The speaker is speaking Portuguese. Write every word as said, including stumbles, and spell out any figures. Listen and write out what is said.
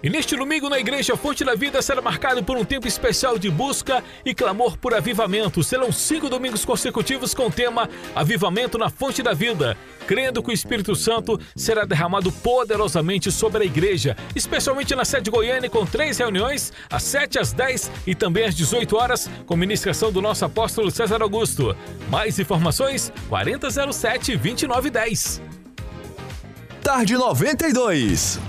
E neste domingo na Igreja Fonte da Vida será marcado por um tempo especial de busca e clamor por avivamento. Serão cinco domingos consecutivos com o tema Avivamento na Fonte da Vida, crendo que o Espírito Santo será derramado poderosamente sobre a igreja, especialmente na sede de Goiânia, com três reuniões, às sete, às dez e também às dezoito horas, com ministração do nosso apóstolo César Augusto. Mais informações, quarenta zero sete, vinte e nove dez. Tarde noventa e dois.